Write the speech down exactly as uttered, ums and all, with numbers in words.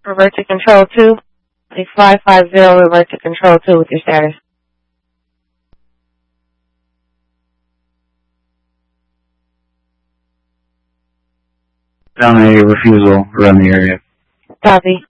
Revert to Control two. six five five zero, revert to Control two with your status. Down a refusal around the area. Copy.